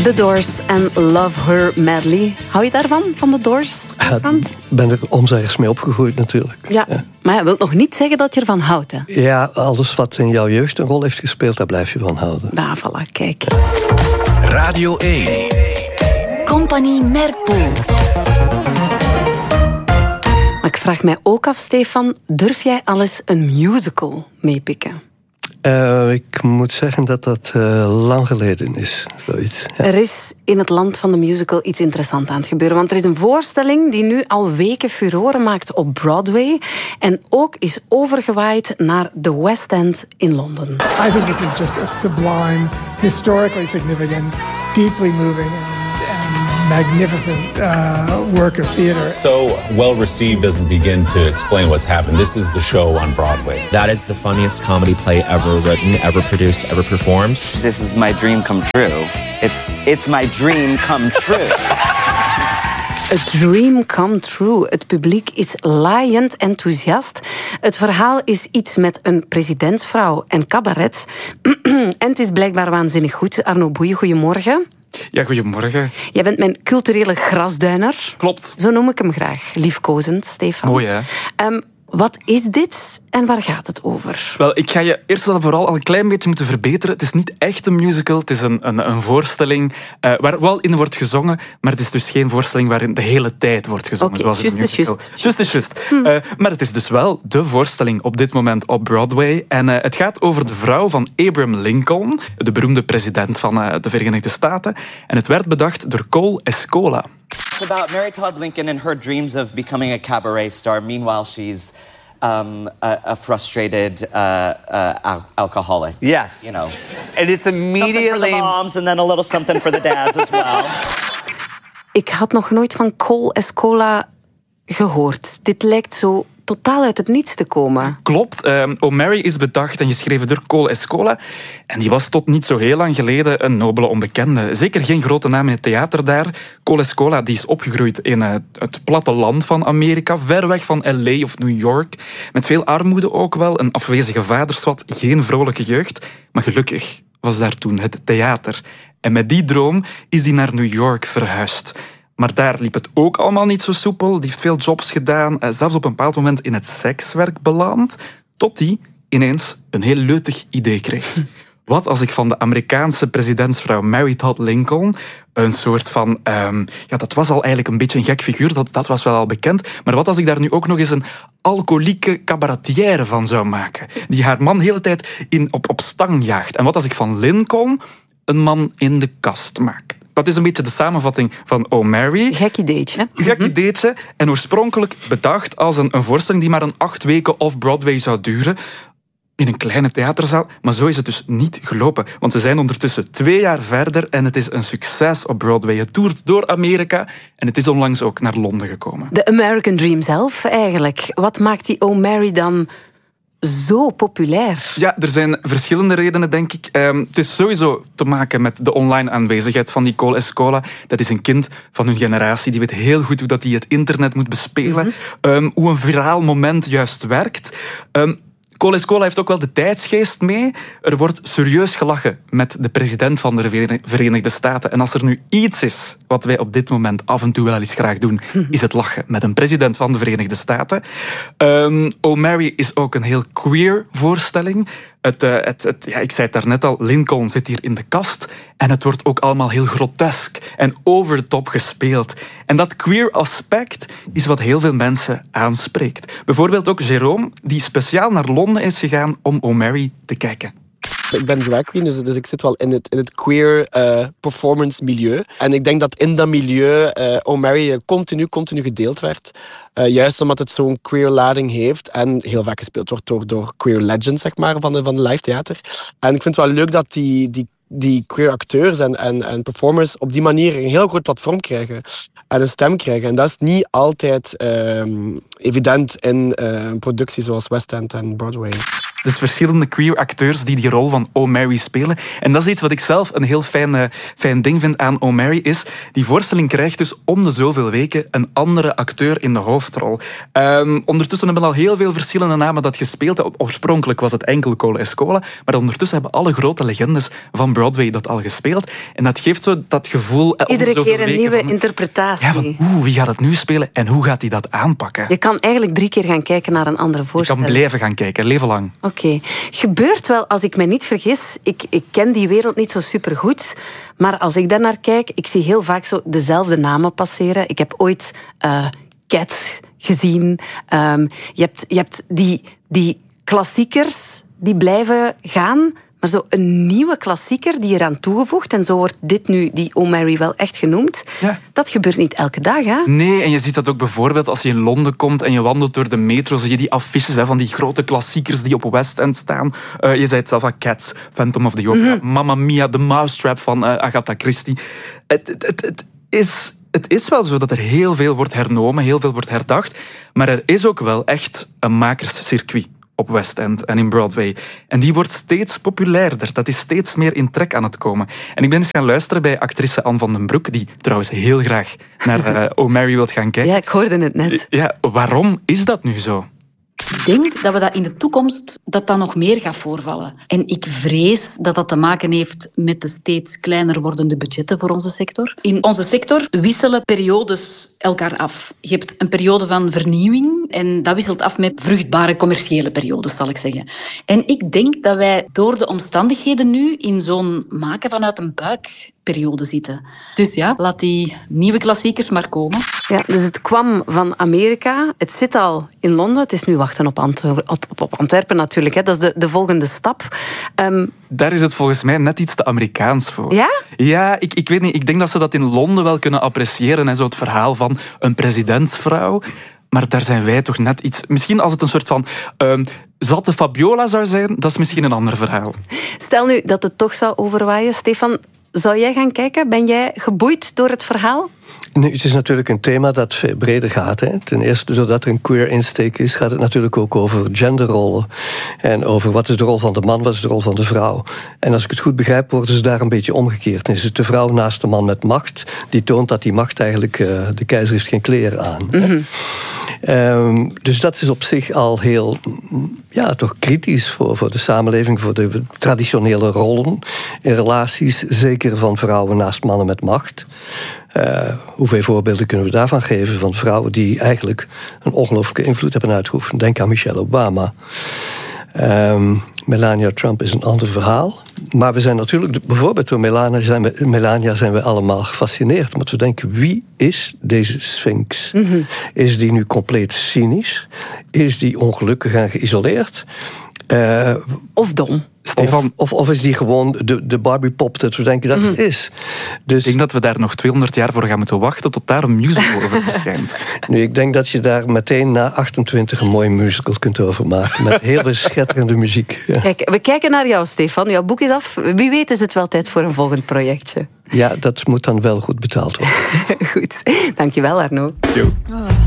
The Doors en Love Her Madly. Hou je daarvan, van The Doors, Stefan? Ik ben er omzijds mee opgegroeid natuurlijk. Ja, maar je wilt nog niet zeggen dat je ervan houdt, hè? Ja, alles wat in jouw jeugd een rol heeft gespeeld, daar blijf je van houden. Nou, voilà, kijk. Radio 1. Compagnie Merkpoel. Maar ik vraag mij ook af, Stefan, durf jij al eens een musical meepikken? Ik moet zeggen dat dat lang geleden is, zoiets. Ja. Er is in het land van de musical iets interessants aan het gebeuren. Want er is een voorstelling die nu al weken furoren maakt op Broadway. En ook is overgewaaid naar de West End in Londen. I think this is just a sublime, historically significant, deeply moving and magnificent work of theater. So well received doesn't begin to explain what's happened. This is the show on Broadway. That is the funniest comedy play ever written, ever produced, ever performed. This is my dream come true. It's my dream come true. A dream come true. Het publiek is laaiend enthousiast. Het verhaal is iets met een presidentsvrouw en cabaret. En het is blijkbaar waanzinnig goed. Arno Boeien, goedemorgen. Ja, goedemorgen. Jij bent mijn culturele grasduiner. Klopt. Zo noem ik hem graag. Liefkozend, Stefan. Mooi, hè? Wat is dit en waar gaat het over? Wel, ik ga je eerst en vooral al een klein beetje moeten verbeteren. Het is niet echt een musical, het is een voorstelling waar wel in wordt gezongen, maar het is dus geen voorstelling waarin de hele tijd wordt gezongen. Oké, zoals in een musical. Just. Maar het is dus wel de voorstelling op dit moment op Broadway. En het gaat over de vrouw van Abraham Lincoln, de beroemde president van de Verenigde Staten. En het werd bedacht door Cole Escola. It's about Mary Todd Lincoln and her dreams of becoming a cabaret star. Meanwhile, she's a frustrated alcoholic. Yes. You know. And it's immediately... Something for the moms and then a little something for the dads as well. Ik had nog nooit van Cole Escola gehoord. Dit lijkt zo totaal uit het niets te komen. Klopt. O Mary is bedacht en geschreven door Cole Escola. En die was tot niet zo heel lang geleden een nobele onbekende. Zeker geen grote naam in het theater daar. Cole Escola die is opgegroeid in het platteland van Amerika, ver weg van L.A. of New York. Met veel armoede ook wel, een afwezige vaderschap, geen vrolijke jeugd. Maar gelukkig was daar toen het theater. En met die droom is die naar New York verhuisd. Maar daar liep het ook allemaal niet zo soepel. Die heeft veel jobs gedaan, zelfs op een bepaald moment in het sekswerk beland, tot hij ineens een heel leutig idee kreeg. Wat als ik van de Amerikaanse presidentsvrouw Mary Todd Lincoln een soort van... dat was al eigenlijk een beetje een gek figuur, dat was wel al bekend. Maar wat als ik daar nu ook nog eens een alcoholieke cabaretière van zou maken, die haar man de hele tijd op stang jaagt? En wat als ik van Lincoln een man in de kast maak? Dat is een beetje de samenvatting van O Mary. Gek ideetje. Gek ideetje. En oorspronkelijk bedacht als een voorstelling die maar een 8 weken off-Broadway zou duren. In een kleine theaterzaal. Maar zo is het dus niet gelopen. Want we zijn ondertussen 2 jaar verder en het is een succes op Broadway. Het toert door Amerika en het is onlangs ook naar Londen gekomen. De American Dream zelf eigenlijk. Wat maakt die O Mary dan zo populair? Ja, er zijn verschillende redenen, denk ik. Het is sowieso te maken met de online aanwezigheid van die Cole Escola. Dat is een kind van hun generatie. Die weet heel goed hoe dat hij het internet moet bespelen. Hoe een viraal moment juist werkt. Cole Escola heeft ook wel de tijdsgeest mee. Er wordt serieus gelachen met de president van de Verenigde Staten. En als er nu iets is wat wij op dit moment af en toe wel eens graag doen, is het lachen met een president van de Verenigde Staten. O Mary is ook een heel queer voorstelling. Ik zei het daarnet al, Lincoln zit hier in de kast. En het wordt ook allemaal heel grotesk en over de top gespeeld. En dat queer aspect is wat heel veel mensen aanspreekt. Bijvoorbeeld ook Jérôme, die speciaal naar Londen is gegaan om O Mary te kijken. Ik ben drag queen, dus ik zit wel in het queer performance milieu. En ik denk dat in dat milieu O Mary continu gedeeld werd. Juist omdat het zo'n queer lading heeft en heel vaak gespeeld wordt door queer legends, zeg maar, van de live theater. En ik vind het wel leuk dat die queer acteurs en performers op die manier een heel groot platform krijgen en een stem krijgen. En dat is niet altijd evident in producties zoals West End en Broadway. Dus verschillende queer acteurs die rol van O Mary spelen. En dat is iets wat ik zelf een heel fijn ding vind aan O Mary, is die voorstelling krijgt dus om de zoveel weken een andere acteur in de hoofdrol. Ondertussen hebben al heel veel verschillende namen dat gespeeld. Oorspronkelijk was het enkel Cole Escola, maar ondertussen hebben alle grote legendes van Broadway Broadway dat al gespeeld. En dat geeft zo dat gevoel... Iedere keer een nieuwe interpretatie. Ja, van wie gaat het nu spelen en hoe gaat hij dat aanpakken? Je kan eigenlijk 3 keer gaan kijken naar een andere voorstelling. Je kan blijven gaan kijken, leven lang. Oké. Gebeurt wel, als ik me niet vergis, ik ken die wereld niet zo supergoed, maar als ik daarnaar kijk, ik zie heel vaak zo dezelfde namen passeren. Ik heb ooit Cats gezien. Je hebt die klassiekers die blijven gaan, maar zo een nieuwe klassieker die eraan toegevoegd, en zo wordt dit nu, die Oh Mary, wel echt genoemd. Ja. Dat gebeurt niet elke dag, hè? Nee, en je ziet dat ook bijvoorbeeld als je in Londen komt en je wandelt door de metro, zie je die affiches van die grote klassiekers die op West End staan. Je zei het zelf al, Cats, Phantom of the Opera, Mamma Mia, The Mousetrap van Agatha Christie. Het is wel zo dat er heel veel wordt hernomen, heel veel wordt herdacht, maar er is ook wel echt een makerscircuit op West End en in Broadway. En die wordt steeds populairder. Dat is steeds meer in trek aan het komen. En ik ben eens gaan luisteren bij actrice Anne van den Broek, die trouwens heel graag naar Oh Mary wilt gaan kijken. Ja, ik hoorde het net. Ja, waarom is dat nu zo? Ik denk dat we dat in de toekomst dat nog meer gaat voorvallen. En ik vrees dat dat te maken heeft met de steeds kleiner wordende budgetten voor onze sector. In onze sector wisselen periodes elkaar af. Je hebt een periode van vernieuwing en dat wisselt af met vruchtbare commerciële periodes, zal ik zeggen. En ik denk dat wij door de omstandigheden nu in zo'n maken vanuit een buikperiode zitten. Dus ja, laat die nieuwe klassiekers maar komen. Ja, dus het kwam van Amerika. Het zit al in Londen. Het is nu wachten op Antwerpen natuurlijk. Hè. Dat is de volgende stap. Daar is het volgens mij net iets te Amerikaans voor. Ja? Ja, ik weet niet. Ik denk dat ze dat in Londen wel kunnen appreciëren. En zo het verhaal van een presidentsvrouw. Maar daar zijn wij toch net iets... Misschien als het een soort van zatte Fabiola zou zijn, dat is misschien een ander verhaal. Stel nu dat het toch zou overwaaien. Stefan, zou jij gaan kijken? Ben jij geboeid door het verhaal? Nee, het is natuurlijk een thema dat veel breder gaat. Hè. Ten eerste, doordat er een queer insteek is, gaat het natuurlijk ook over genderrollen. En over wat is de rol van de man, wat is de rol van de vrouw. En als ik het goed begrijp, worden ze daar een beetje omgekeerd. Dan is het de vrouw naast de man met macht, die toont dat die macht eigenlijk, de keizer heeft geen kleren aan. Dus dat is op zich al heel, toch kritisch voor de samenleving, voor de traditionele rollen in relaties, zeker van vrouwen naast mannen met macht. Hoeveel voorbeelden kunnen we daarvan geven van vrouwen die eigenlijk een ongelooflijke invloed hebben uitgeoefend? Denk aan Michelle Obama. Melania Trump is een ander verhaal. Maar we zijn natuurlijk, bijvoorbeeld door Melania zijn we allemaal gefascineerd. Omdat we denken, wie is deze Sphinx? Is die nu compleet cynisch? Is die ongelukkig en geïsoleerd? Of dom. Stefan, of is die gewoon de Barbie-pop dat we denken dat het is? Dus ik denk dat we daar nog 200 jaar voor gaan moeten wachten tot daar een musical over verschijnt. Nu, ik denk dat je daar meteen na 28 een mooie musical kunt over maken. Met heel veel schetterende muziek. Ja. Kijk, we kijken naar jou, Stefan. Jouw boek is af. Wie weet is het wel tijd voor een volgend projectje. Ja, dat moet dan wel goed betaald worden. Goed. Dankjewel, Arno. Jo.